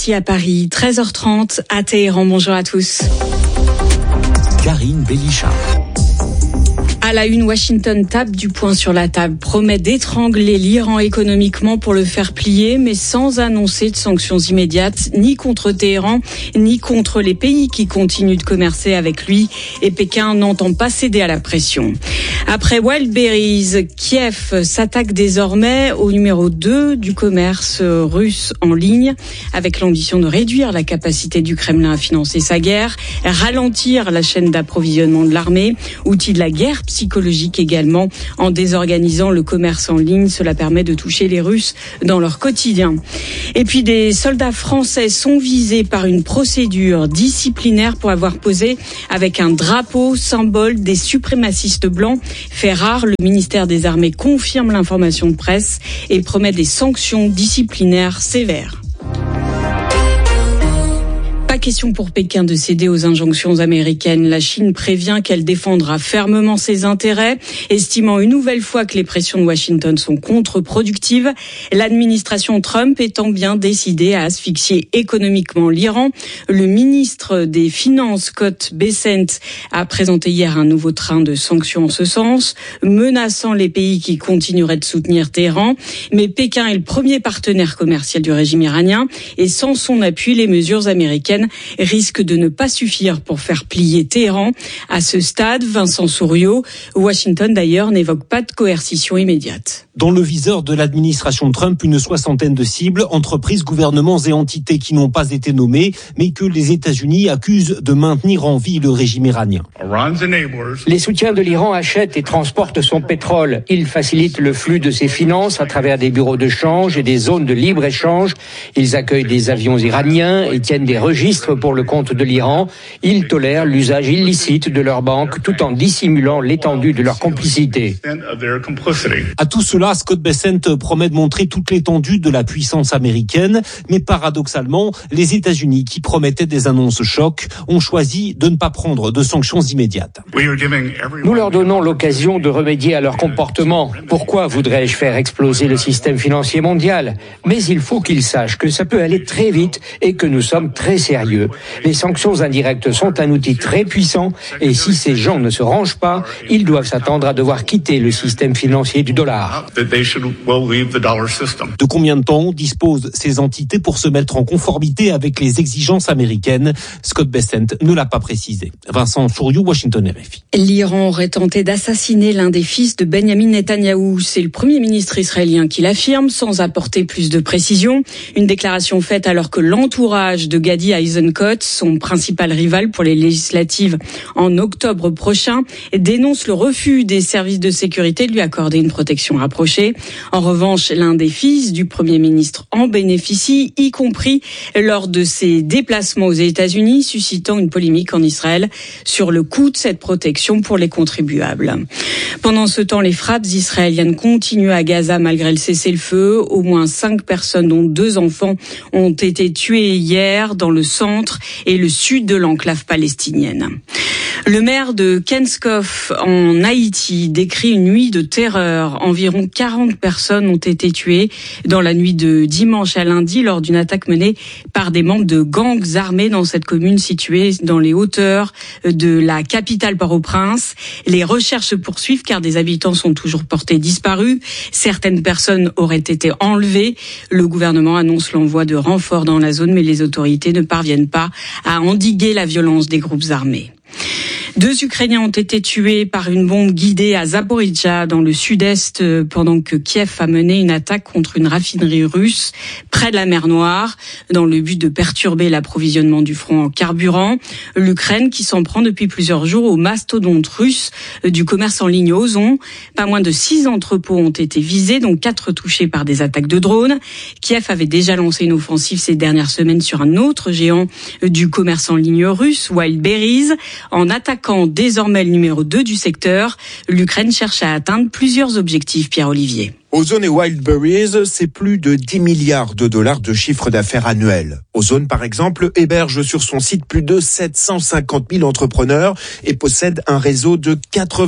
ici à Paris, 13h30 à Téhéran. Bonjour à tous. Karine Bélicha. À la une, Washington tape du poing sur la table, promet d'étrangler l'Iran économiquement pour le faire plier, mais sans annoncer de sanctions immédiates, ni contre Téhéran, ni contre les pays qui continuent de commercer avec lui. Et Pékin n'entend pas céder à la pression. Après Wildberries, Kiev s'attaque désormais au numéro 2 du commerce russe en ligne, avec l'ambition de réduire la capacité du Kremlin à financer sa guerre, ralentir la chaîne d'approvisionnement de l'armée, outil de la guerre psychologique également. En désorganisant le commerce en ligne, cela permet de toucher les Russes dans leur quotidien. Et puis des soldats français sont visés par une procédure disciplinaire pour avoir posé avec un drapeau symbole des suprémacistes blancs. Fait rare, le ministère des Armées confirme l'information de presse et promet des sanctions disciplinaires sévères. Pas question pour Pékin de céder aux injonctions américaines. La Chine prévient qu'elle défendra fermement ses intérêts, estimant une nouvelle fois que les pressions de Washington sont contre-productives. L'administration Trump étant bien décidée à asphyxier économiquement l'Iran. Le ministre des Finances, Scott Bessent, a présenté hier un nouveau train de sanctions en ce sens, menaçant les pays qui continueraient de soutenir Téhéran. Mais Pékin est le premier partenaire commercial du régime iranien et sans son appui, les mesures américaines risque de ne pas suffire pour faire plier Téhéran. À ce stade, Vincent Souriau, Washington d'ailleurs n'évoque pas de coercition immédiate. Dans le viseur de l'administration Trump, une 60aine de cibles, entreprises, gouvernements et entités qui n'ont pas été nommées, mais que les États-Unis accusent de maintenir en vie le régime iranien. Les soutiens de l'Iran achètent et transportent son pétrole. Ils facilitent le flux de ses finances à travers des bureaux de change et des zones de libre-échange. Ils accueillent des avions iraniens et tiennent des registres pour le compte de l'Iran. Ils tolèrent l'usage illicite de leurs banques tout en dissimulant l'étendue de leur complicité. À tout cela, Scott Bessent promet de montrer toute l'étendue de la puissance américaine, mais paradoxalement, les États-Unis, qui promettaient des annonces chocs, ont choisi de ne pas prendre de sanctions immédiates. Nous leur donnons l'occasion de remédier à leur comportement. Pourquoi voudrais-je faire exploser le système financier mondial ? Mais il faut qu'ils sachent que ça peut aller très vite et que nous sommes très sérieux. Les sanctions indirectes sont un outil très puissant et si ces gens ne se rangent pas, ils doivent s'attendre à devoir quitter le système financier du dollar. De combien de temps disposent ces entités pour se mettre en conformité avec les exigences américaines ? Scott Bessent ne l'a pas précisé. Vincent Souriau, Washington RFI. L'Iran aurait tenté d'assassiner l'un des fils de Benjamin Netanyahou. C'est le Premier ministre israélien qui l'affirme sans apporter plus de précision. Une déclaration faite alors que l'entourage de Gadi Eisenkot, son principal rival pour les législatives en octobre prochain, dénonce le refus des services de sécurité de lui accorder une protection rapprochée. En revanche, l'un des fils du Premier ministre en bénéficie, y compris lors de ses déplacements aux États-Unis, suscitant une polémique en Israël sur le coût de cette protection pour les contribuables. Pendant ce temps, les frappes israéliennes continuent à Gaza malgré le cessez-le-feu. Au moins 5 personnes, dont 2 enfants, ont été tuées hier dans le centre et le sud de l'enclave palestinienne. Le maire de Kenskov en Haïti décrit une nuit de terreur. Environ 40 personnes ont été tuées dans la nuit de dimanche à lundi lors d'une attaque menée par des membres de gangs armés dans cette commune située dans les hauteurs de la capitale Port-au-Prince. Les recherches se poursuivent car des habitants sont toujours portés disparus. Certaines personnes auraient été enlevées. Le gouvernement annonce l'envoi de renforts dans la zone, mais les autorités ne parviennent pas à endiguer la violence des groupes armés. 2 Ukrainiens ont été tués par une bombe guidée à Zaporijia, dans le sud-est, pendant que Kiev a mené une attaque contre une raffinerie russe près de la mer Noire, dans le but de perturber l'approvisionnement du front en carburant. L'Ukraine qui s'en prend depuis plusieurs jours au mastodonte russe du commerce en ligne Ozon. Pas moins de 6 entrepôts ont été visés, dont 4 touchés par des attaques de drones. Kiev avait déjà lancé une offensive ces dernières semaines sur un autre géant du commerce en ligne russe, Wildberries, en attaquant désormais le numéro 2 du secteur. L'Ukraine cherche à atteindre plusieurs objectifs, Pierre-Olivier. Ozone et Wildberries, c'est plus de 10 milliards de dollars de chiffre d'affaires annuel. Ozone, par exemple, héberge sur son site plus de 750 000 entrepreneurs et possède un réseau de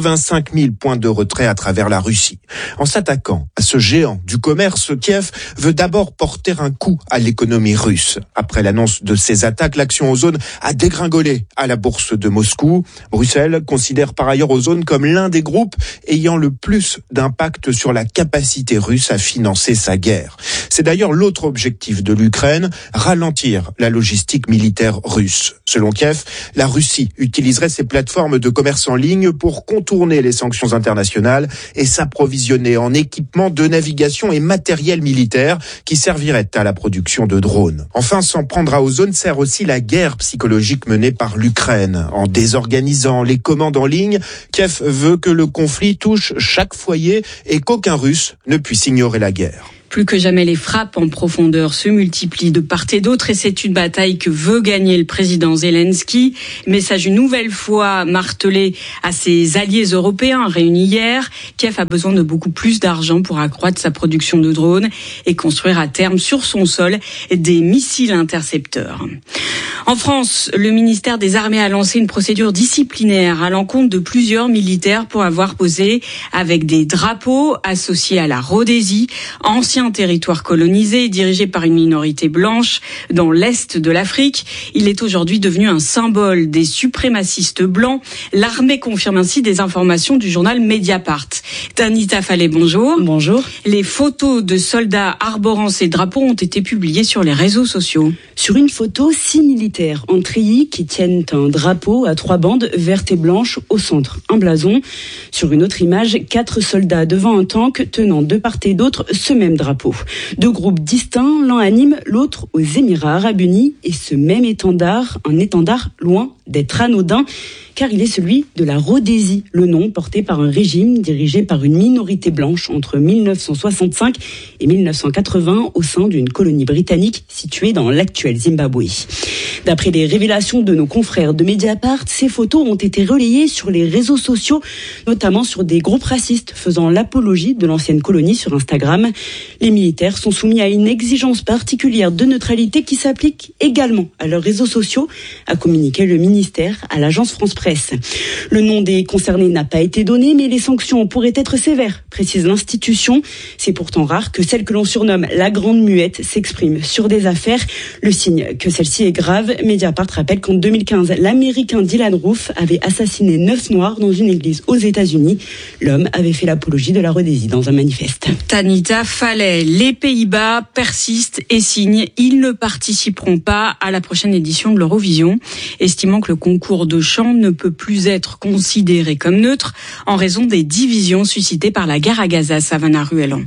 85 000 points de retrait à travers la Russie. En s'attaquant à ce géant du commerce, Kiev veut d'abord porter un coup à l'économie russe. Après l'annonce de ces attaques, l'action Ozone a dégringolé à la bourse de Moscou. Bruxelles considère par ailleurs Ozone comme l'un des groupes ayant le plus d'impact sur la capacité russe à financer sa guerre. C'est d'ailleurs l'autre objectif de l'Ukraine, ralentir la logistique militaire russe. Selon Kiev, la Russie utiliserait ses plateformes de commerce en ligne pour contourner les sanctions internationales et s'approvisionner en équipements de navigation et matériel militaire qui servirait à la production de drones. Enfin, s'en prendre à Ozone sert aussi la guerre psychologique menée par l'Ukraine. En désorganisant les commandes en ligne, Kiev veut que le conflit touche chaque foyer et qu'aucun Russe ne puisse ignorer la guerre. Plus que jamais, les frappes en profondeur se multiplient de part et d'autre et c'est une bataille que veut gagner le président Zelensky. Message une nouvelle fois martelé à ses alliés européens réunis hier. Kiev a besoin de beaucoup plus d'argent pour accroître sa production de drones et construire à terme sur son sol des missiles intercepteurs. En France, le ministère des Armées a lancé une procédure disciplinaire à l'encontre de plusieurs militaires pour avoir posé avec des drapeaux associés à la Rhodésie, ancien territoire colonisé et dirigé par une minorité blanche dans l'est de l'Afrique. Il est aujourd'hui devenu un symbole des suprémacistes blancs. L'armée confirme ainsi des informations du journal Mediapart. Tanita Fallet, bonjour. Bonjour. Les photos de soldats arborant ces drapeaux ont été publiées sur les réseaux sociaux. Sur une photo, 6 militaires en treillis qui tiennent un drapeau à 3 bandes vertes et blanches au centre, un blason. Sur une autre image, 4 soldats devant un tank tenant de part et d'autre ce même drapeau. 2 groupes distincts, l'un à Nîmes, l'autre aux Émirats Arabes Unis. Et ce même étendard, un étendard loin d'être anodin, car il est celui de la Rhodésie, le nom porté par un régime dirigé par une minorité blanche entre 1965 et 1980 au sein d'une colonie britannique située dans l'actuel Zimbabwe. D'après les révélations de nos confrères de Mediapart, ces photos ont été relayées sur les réseaux sociaux, notamment sur des groupes racistes faisant l'apologie de l'ancienne colonie sur Instagram. Les militaires sont soumis à une exigence particulière de neutralité qui s'applique également à leurs réseaux sociaux, a communiqué le ministère à l'agence France Presse. Le nom des concernés n'a pas été donné, mais les sanctions pourraient être sévères, précise l'institution. C'est pourtant rare que celle que l'on surnomme la Grande Muette s'exprime sur des affaires. Le signe que celle-ci est grave, Mediapart rappelle qu'en 2015, l'Américain Dylan Roof avait assassiné 9 Noirs dans une église aux États-Unis. L'homme avait fait l'apologie de la Rhodésie dans un manifeste. Tanita Fallet, les Pays-Bas persistent et signent. Ils ne participeront pas à la prochaine édition de l'Eurovision, estimant que le concours de chant ne peut plus être considéré comme neutre en raison des divisions suscitées par la guerre à Gaza. Savannah Ruellan.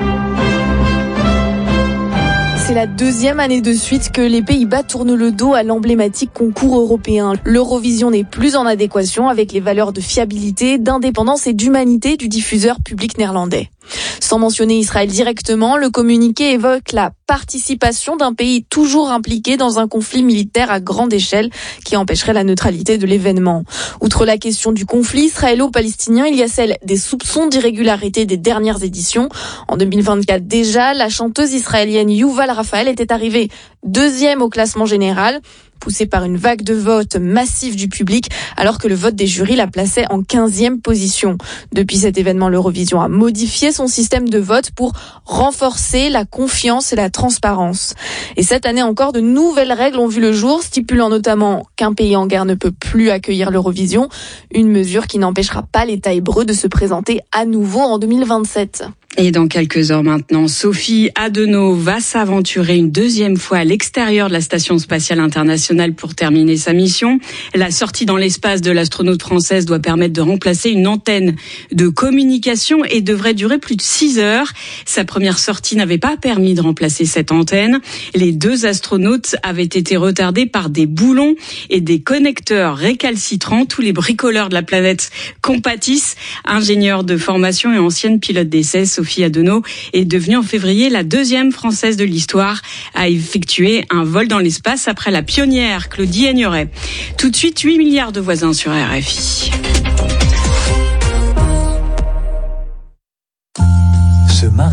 C'est la 2e année de suite que les Pays-Bas tournent le dos à l'emblématique concours européen. L'Eurovision n'est plus en adéquation avec les valeurs de fiabilité, d'indépendance et d'humanité du diffuseur public néerlandais. Sans mentionner Israël directement, le communiqué évoque la participation d'un pays toujours impliqué dans un conflit militaire à grande échelle qui empêcherait la neutralité de l'événement. Outre la question du conflit israélo-palestinien, il y a celle des soupçons d'irrégularité des dernières éditions. En 2024 déjà, la chanteuse israélienne Yuval Raphael était arrivée 2e au classement général, poussée par une vague de vote massif du public, alors que le vote des jurys la plaçait en 15e position. Depuis cet événement, l'Eurovision a modifié son système de vote pour renforcer la confiance et la transparence. Et cette année encore, de nouvelles règles ont vu le jour, stipulant notamment qu'un pays en guerre ne peut plus accueillir l'Eurovision, une mesure qui n'empêchera pas l'État hébreu de se présenter à nouveau en 2027. Et dans quelques heures maintenant, Sophie Adenau va s'aventurer une 2e fois à l'extérieur de la Station spatiale internationale pour terminer sa mission. La sortie dans l'espace de l'astronaute française doit permettre de remplacer une antenne de communication et devrait durer plus de 6 heures. Sa première sortie n'avait pas permis de remplacer cette antenne. Les 2 astronautes avaient été retardés par des boulons et des connecteurs récalcitrants. Tous les bricoleurs de la planète compatissent. Ingénieure de formation et ancienne pilote d'essai, Sophie Adenau est devenue en février la 2e Française de l'histoire à effectuer un vol dans l'espace après la pionnière Claudie Aigneret. Tout de suite, 8 milliards de voisins sur RFI. Ce mardi.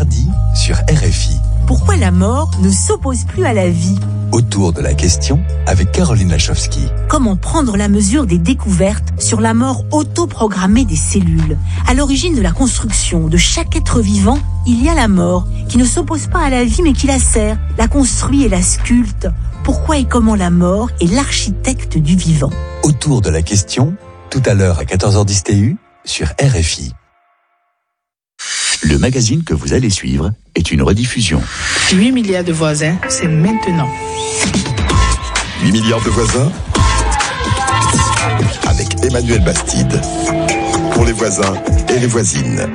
sur RFI. Pourquoi la mort ne s'oppose plus à la vie ? Autour de la question avec Caroline Lachowski. Comment prendre la mesure des découvertes sur la mort autoprogrammée des cellules ? À l'origine de la construction de chaque être vivant, il y a la mort, qui ne s'oppose pas à la vie mais qui la sert, la construit et la sculpte. Pourquoi et comment la mort est l'architecte du vivant ? Autour de la question, tout à l'heure à 14h10 TU sur RFI. Le magazine que vous allez suivre est une rediffusion. 8 milliards de voisins, c'est maintenant. 8 milliards de voisins avec Emmanuel Bastide. Pour les voisins et les voisines.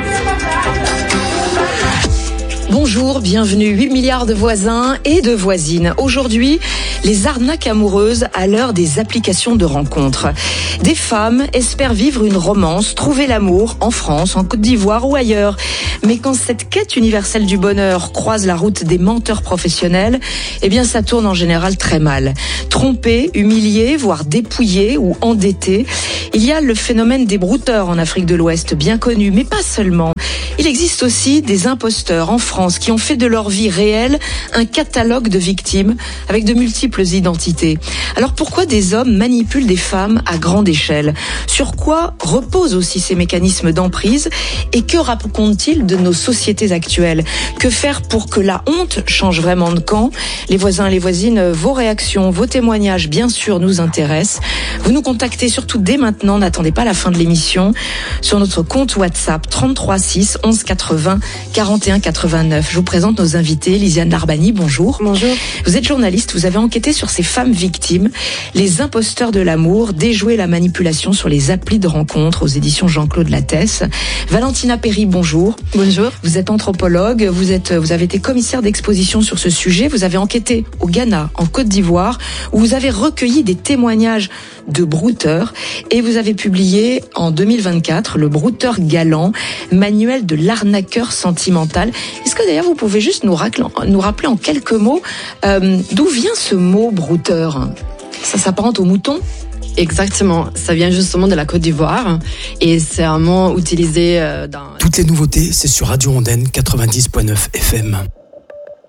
Bonjour, bienvenue, 8 milliards de voisins et de voisines. Aujourd'hui, les arnaques amoureuses à l'heure des applications de rencontres. Des femmes espèrent vivre une romance, trouver l'amour en France, en Côte d'Ivoire ou ailleurs. Mais quand cette quête universelle du bonheur croise la route des menteurs professionnels, eh bien ça tourne en général très mal. Trompés, humiliés, voire dépouillés ou endettés. Il y a le phénomène des brouteurs en Afrique de l'Ouest, bien connu, mais pas seulement. Il existe aussi des imposteurs en France qui ont fait de leur vie réelle un catalogue de victimes avec de multiples identités. Alors pourquoi des hommes manipulent des femmes à grande échelle ? Sur quoi reposent aussi ces mécanismes d'emprise ? Et que racontent-ils de nos sociétés actuelles ? Que faire pour que la honte change vraiment de camp ? Les voisins, les voisines, vos réactions, vos témoignages, bien sûr, nous intéressent. Vous nous contactez surtout dès maintenant, n'attendez pas la fin de l'émission, sur notre compte WhatsApp 33 6 11 80 41 89. Je vous présente nos invités. Lisiane Larbani, bonjour. Bonjour. Vous êtes journaliste, vous avez enquêté sur ces femmes victimes, les imposteurs de l'amour, déjouer la manipulation sur les applis de rencontres aux éditions Jean-Claude Lattès. Valentina Perry, bonjour. Bonjour. Vous êtes anthropologue, vous avez été commissaire d'exposition sur ce sujet, vous avez enquêté au Ghana, en Côte d'Ivoire, où vous avez recueilli des témoignages de brouteurs et vous avez publié en 2024 le brouteur galant, manuel de l'arnaqueur sentimental. Est-ce que d'ailleurs vous pouvez juste nous rappeler en quelques mots d'où vient ce mot brouteur ? Ça s'apparente au mouton ? Exactement, ça vient justement de la Côte d'Ivoire et c'est un mot utilisé dans... Toutes les nouveautés, c'est sur Radio Ondaine 90.9 FM.